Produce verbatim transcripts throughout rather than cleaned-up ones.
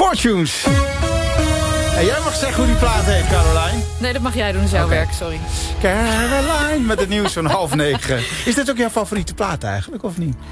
Fortunes. En jij mag zeggen hoe die plaat heet, Caroline. Nee, dat mag jij doen, dat is jouw Okay. werk, sorry. Caroline, met het nieuws van half negen. Is dit ook jouw favoriete plaat eigenlijk, of niet?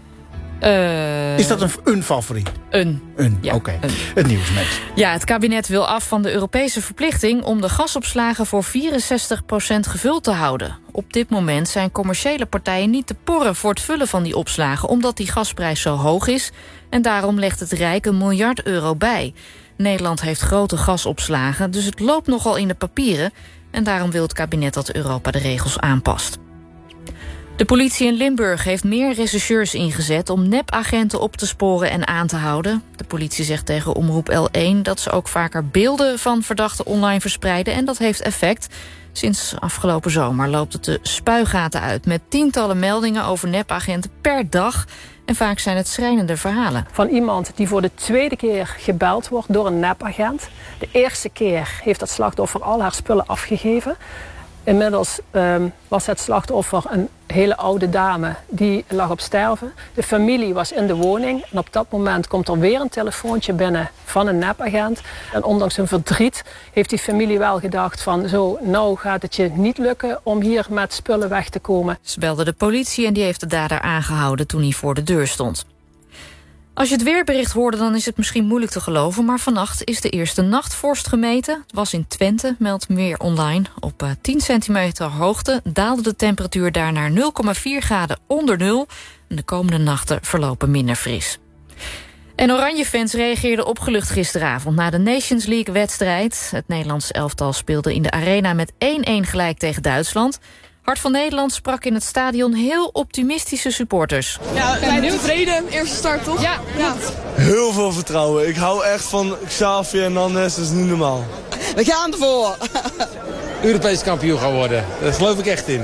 Uh, Is dat een, een favoriet? Een. Een, Ja, oké. een. Het nieuws met. Ja, het kabinet wil af van de Europese verplichting om de gasopslagen voor vierenzestig procent gevuld te houden. Op dit moment zijn commerciële partijen niet te porren voor het vullen van die opslagen, omdat die gasprijs zo hoog is. En daarom legt het Rijk een miljard euro bij. Nederland heeft grote gasopslagen, dus het loopt nogal in de papieren. En daarom wil het kabinet dat Europa de regels aanpast. De politie in Limburg heeft meer rechercheurs ingezet om nepagenten op te sporen en aan te houden. De politie zegt tegen Omroep L één dat ze ook vaker beelden van verdachten online verspreiden en dat heeft effect. Sinds afgelopen zomer loopt het de spuigaten uit met tientallen meldingen over nepagenten per dag. En vaak zijn het schrijnende verhalen. Van iemand die voor de tweede keer gebeld wordt door een nepagent. De eerste keer heeft dat slachtoffer al haar spullen afgegeven. Inmiddels um, was het slachtoffer een hele oude dame die lag op sterven. De familie was in de woning en op dat moment komt er weer een telefoontje binnen van een nepagent. En ondanks hun verdriet heeft die familie wel gedacht van zo, nou gaat het je niet lukken om hier met spullen weg te komen. Ze belden de politie en die heeft de dader aangehouden toen hij voor de deur stond. Als je het weerbericht hoorde, dan is het misschien moeilijk te geloven, maar vannacht is de eerste nachtvorst gemeten. Het was in Twente, meldt Weer Online. Op uh, tien centimeter hoogte daalde de temperatuur daar naar nul komma vier graden onder nul. En de komende nachten verlopen minder fris. En Oranje-fans reageerden opgelucht gisteravond na de Nations League-wedstrijd. Het Nederlands elftal speelde in de arena met één-één gelijk tegen Duitsland. Hart van Nederland sprak in het stadion heel optimistische supporters. Ja, wij zijn tevreden. Eerste start, toch? Ja, ja. Heel veel vertrouwen. Ik hou echt van Xavi en Nannes, dat is niet normaal. We gaan ervoor. Europees kampioen gaan worden. Daar geloof ik echt in.